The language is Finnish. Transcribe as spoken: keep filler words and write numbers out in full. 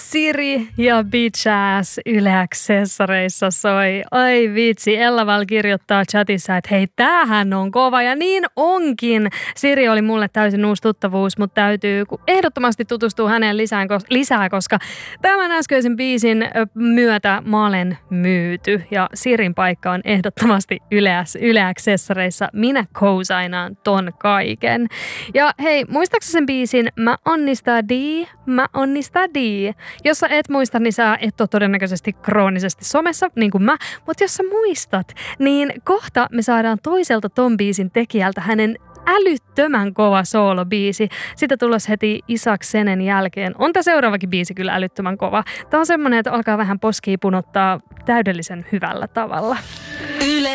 Siri ja Bitch Ass Yle Accessoreissa soi. Ai vitsi, Ella-Val kirjoittaa chatissa, että hei, tämähän on kova ja niin onkin. Siri oli mulle täysin uusi tuttavuus, mutta täytyy ehdottomasti tutustua häneen lisään, lisää, koska tämän äskeisen biisin myötä mä olen myyty ja Sirin paikka on ehdottomasti Yle, Yle Accessoreissa. Minä kousainaan ton kaiken. Ja hei, muistaaksä sen biisin Mä onnistaa di, mä onnistaa di. Jos sä et muista, niin sä et ole todennäköisesti kroonisesti somessa, niin kuin mä. Mutta jos sä muistat, niin kohta me saadaan toiselta ton biisin tekijältä hänen älyttömän kova soolobiisi. Sitä tulos heti Isak Senen jälkeen. On tää seuraavakin biisi kyllä älyttömän kova. Tää on semmonen, että alkaa vähän poskii punottaa täydellisen hyvällä tavalla. Yle